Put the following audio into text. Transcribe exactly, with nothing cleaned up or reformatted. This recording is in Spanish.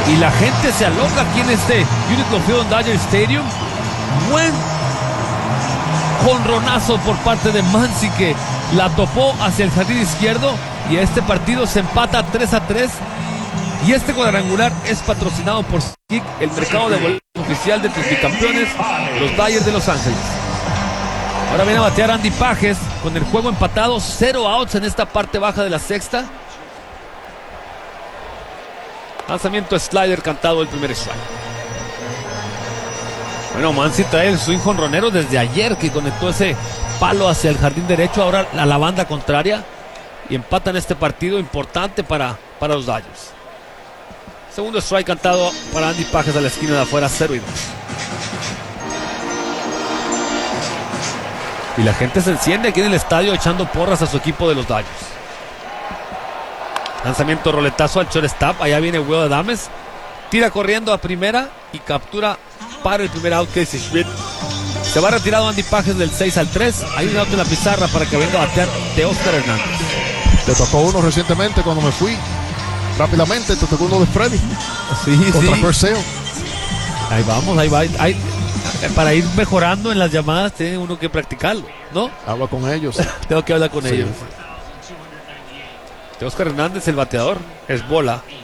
Y la gente se aloca aquí en este Unico Field Dodger Stadium. Buen jonronazo por parte de Muncy, que la topó hacia el jardín izquierdo. Y este partido se empata tres a tres. Y este cuadrangular es patrocinado por SeatGeek, el mercado de boletos oficial de tus bicampeones, los Dodgers de Los Ángeles. Ahora viene a batear Andy Pages con el juego empatado, cero outs en esta parte baja de la sexta. Lanzamiento slider cantado, el primer strike. Bueno, Muncy trae el swing jonronero desde ayer, que conectó ese palo hacia el jardín derecho, ahora a la banda contraria, y empatan este partido importante para, para los Dodgers. Segundo strike cantado para Andy Pages a la esquina de afuera, cero y dos. Y la gente se enciende aquí en el estadio echando porras a su equipo de los Dodgers. Lanzamiento roletazo al shortstop. Allá viene Will Adames. Tira corriendo a primera y captura para el primer out Casey Schmidt. Se va retirado Andy Pages del seis al tres. Hay un out en la pizarra para que venga a batear de Oscar Hernández. Te tocó uno recientemente cuando me fui. Rápidamente te tocó uno de Freddy. Sí, contra sí. Perseo. Ahí vamos, ahí va. Ahí, para ir mejorando en las llamadas tiene uno que practicarlo, ¿no? Habla con ellos. Tengo que hablar con Sí. ellos. De Oscar Hernández, el bateador, es bola.